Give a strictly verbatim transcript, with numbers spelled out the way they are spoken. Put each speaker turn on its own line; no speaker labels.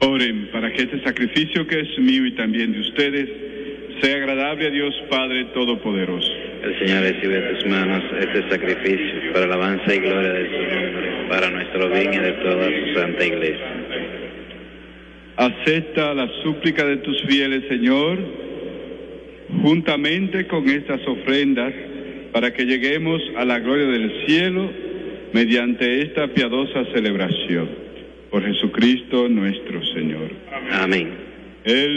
Oren para que este sacrificio que es mío y también de ustedes sea agradable a Dios Padre Todopoderoso.
El Señor recibe de tus manos este sacrificio para alabanza y gloria de su nombre, para nuestro bien y de toda su santa iglesia.
Acepta la súplica de tus fieles, Señor, juntamente con estas ofrendas, para que lleguemos a la gloria del cielo mediante esta piadosa celebración. Por Jesucristo nuestro Señor.
Amén.
Él